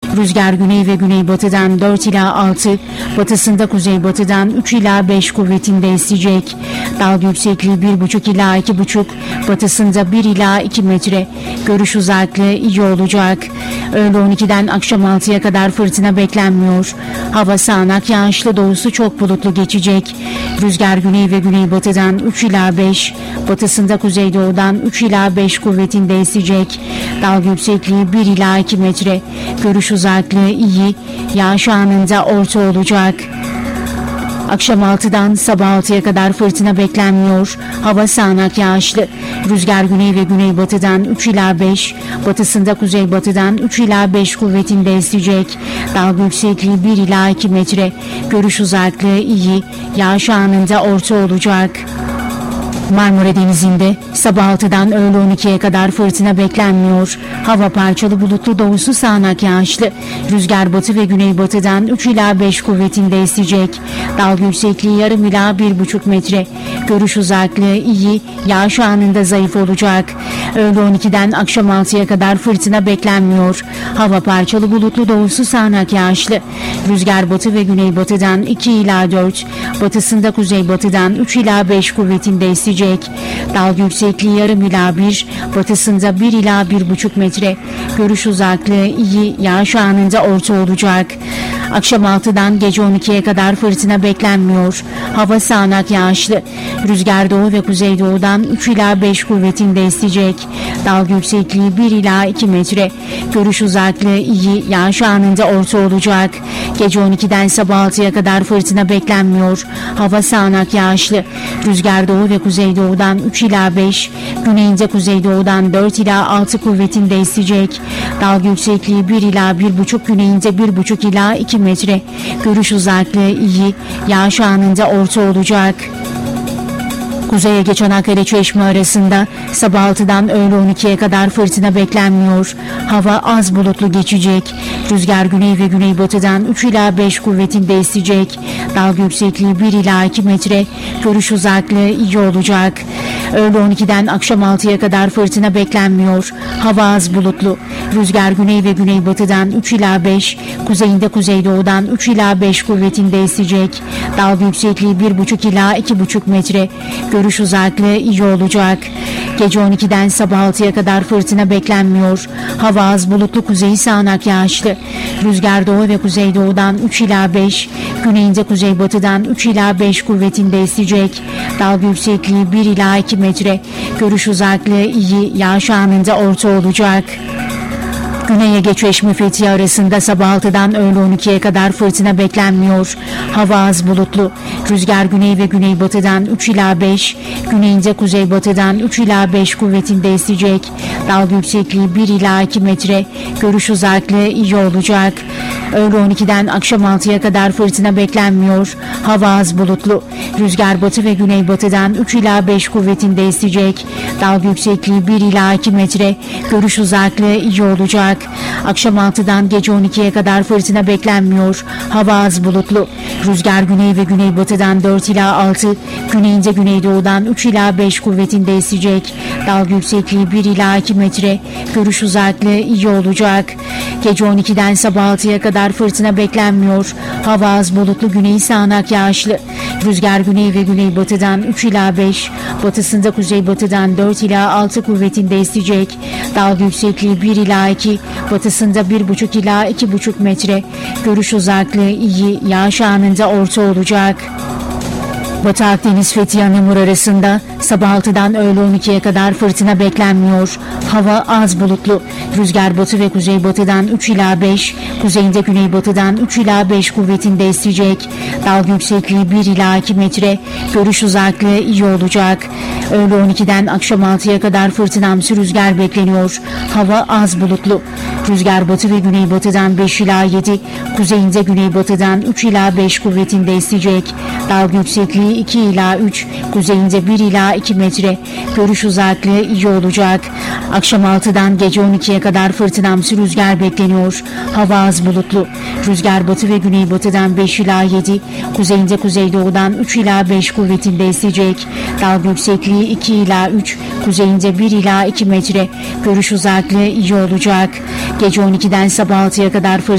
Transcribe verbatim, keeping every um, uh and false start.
Rüzgar güney ve güneybatıdan dört ila altı, batısında kuzeybatıdan üç ila beş kuvvetinde esecek. Dalga yüksekliği bir buçuk ila iki buçuk, batısında bir ila iki metre. Görüş uzaklığı iyi olacak. Öğle on ikiden akşam altıya kadar fırtına beklenmiyor. Hava sağanak yağışlı, doğusu çok bulutlu geçecek. Rüzgar güney ve güneybatıdan üç ila beş, batısında kuzeydoğudan üç ila beş kuvvetinde esecek. Dalga yüksekliği bir ila iki metre. Görüş uzaklığı iyi. Yağış anında orta olacak. Akşam altıdan sabah altıya kadar fırtına beklenmiyor. Hava sağanak yağışlı. Rüzgar güney ve güneybatıdan üç ila beş, batısında kuzeybatıdan üç ila beş kuvvetinde esecek. Dalga yüksekliği bir ila iki metre. Görüş uzaklığı iyi. Yağış anında orta olacak. Marmara Denizi'nde sabah altıdan öğle on ikiye kadar fırtına beklenmiyor. Hava parçalı, bulutlu, doğusu sağanak yağışlı. Rüzgar batı ve güneybatıdan üç ila beş kuvvetinde esecek. Dalga yüksekliği yarım ila bir buçuk metre. Görüş uzaklığı iyi. Yağış anında zayıf olacak. Öğle on ikiden akşam altıya kadar fırtına beklenmiyor. Hava parçalı, bulutlu, doğusu sağanak yağışlı. Rüzgar batı ve güneybatıdan iki ila dört, batısında kuzeybatıdan üç ila beş kuvvetinde esecek. Dalga yüksekliği yarım ila bir, batısında bir ila bir buçuk metre. Görüş uzaklığı iyi. Yağış anında orta olacak. Akşam altıdan gece on ikiye kadar fırtına beklenmiyor. Hava sağanak yağışlı. Rüzgar doğu ve kuzeydoğudan üç ila beş kuvvetinde esecek. Dalga yüksekliği bir ila iki metre. Görüş uzaklığı iyi. Yağış anında orta olacak. Gece on ikiden sabah altıya kadar fırtına beklenmiyor. Hava sağanak yağışlı. Rüzgar doğu ve kuzeydoğudan üç ila beş, güneyinde kuzeydoğudan dört ila altı kuvvetinde esecek. Dalga yüksekliği bir ila bir buçuk, güneyinde bir buçuk ila iki metre. Görüş uzaklığı iyi. Yağış anında orta olacak. Kuzey Ege Çanakkale Çeşme arasında sabah altıdan öğle on ikiye kadar fırtına beklenmiyor. Hava az bulutlu geçecek. Rüzgar güney ve güneybatıdan üç ila beş kuvvetinde esecek. Dalga yüksekliği bir ila iki metre. Görüş uzaklığı iyi olacak. Öğle on ikiden akşam altıya kadar fırtına beklenmiyor. Hava az bulutlu. Rüzgar güney ve güneybatıdan üç ila beş, kuzeyinde kuzeydoğudan üç ila beş kuvvetinde esecek. Dalga yüksekliği bir buçuk ila iki buçuk metre. Görüş uzaklığı iyi olacak. Gece on ikiden sabah altıya kadar fırtına beklenmiyor. Hava az bulutlu, kuzeyi sağanak yağışlı. Rüzgar doğu ve kuzeydoğudan üç ila beş, güneyinde kuzeybatıdan üç ila beş kuvvetinde esecek. Dalga yüksekliği bir ila iki metre. Görüş uzaklığı iyi. Yağış anında orta olacak. Güney Ege Çeşme Fethiye arasında sabah altıdan öğle on ikiye kadar fırtına beklenmiyor. Hava az bulutlu. Rüzgar güney ve güneybatıdan üç ila beş, güneyinde kuzeybatıdan üç ila beş kuvvetinde esecek. Dalga yüksekliği bir ila iki metre. Görüş uzaklığı iyi olacak. Öğle on ikiden akşam altıya kadar fırtına beklenmiyor. Hava az bulutlu. Rüzgar batı ve güneybatıdan üç ila beş kuvvetinde esecek. Dalga yüksekliği bir ila iki metre. Görüş uzaklığı iyi olacak. Akşam altıdan gece on ikiye kadar fırtına beklenmiyor. Hava az bulutlu. Rüzgar güney ve güneybatıdan dört ila altı, güneyinde güneydoğudan üç ila beş kuvvetinde esecek. Dalga yüksekliği bir ila iki metre. Görüş uzaklığı iyi olacak. Gece on ikiden sabah altıya kadar fırtına beklenmiyor. Hava az bulutlu, güneyi sağanak yağışlı. Rüzgar güney ve güneybatıdan üç ila beş, batısında kuzeybatıdan dört ila altı kuvvetinde esecek. Dalga yüksekliği bir ila iki, batısında bir buçuk ila iki buçuk metre. Görüş uzaklığı iyi. Yağış anında orta olacak. Batı Akdeniz Fethiye Anamur arasında sabah altıdan öğle on ikiye kadar fırtına beklenmiyor. Hava az bulutlu. Rüzgar batı ve kuzeybatıdan üç ila beş, kuzeyinde güneybatıdan üç ila beş kuvvetinde esecek. Dalga yüksekliği bir ila iki metre. Görüş uzaklığı iyi olacak. Öğle on ikiden akşam altıya kadar fırtınamsı rüzgar bekleniyor. Hava az bulutlu. Rüzgar batı ve güneybatıdan beş ila yedi, kuzeyinde güneybatıdan üç ila beş kuvvetinde esecek. Dalga yüksekliği iki ila üç, kuzeyinde bir ila iki metre. Görüş uzaklığı iyi olacak. Akşam altıdan gece on ikiye kadar fırtınamsı rüzgar bekleniyor. Hava az bulutlu. Rüzgar batı ve güneybatıdan beş ila yedi, kuzeyinde kuzeydoğudan üç ila beş kuvvetinde esecek. Dalga yüksekliği iki ila üç, kuzeyinde bir ila iki metre. Görüş uzaklığı iyi olacak. Gece on ikiden sabah altıya kadar fırtınamsı